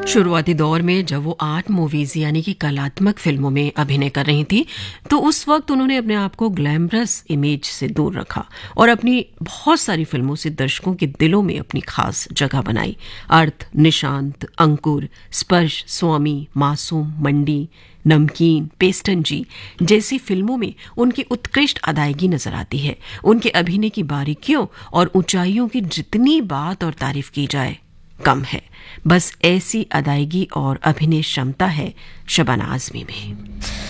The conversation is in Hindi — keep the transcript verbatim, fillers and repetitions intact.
शुरुआती दौर में जब वो आर्ट मूवीज यानी कि कलात्मक फिल्मों में अभिनय कर रही थी, तो उस वक्त उन्होंने अपने आप को ग्लैमरस इमेज से दूर रखा और अपनी बहुत सारी फिल्मों से दर्शकों के दिलों में अपनी खास जगह बनाई। अर्थ, निशांत, अंकुर, स्पर्श, स्वामी, मासूम, मंडी, नमकीन, पेस्टनजी जैसी फिल्मों में उनकी उत्कृष्ट अदायगी नजर आती है। उनके अभिनय की बारीकियों और ऊंचाइयों की जितनी बात और तारीफ की जाए कम है। बस ऐसी अदायगी और अभिनय क्षमता है शबाना आजमी में।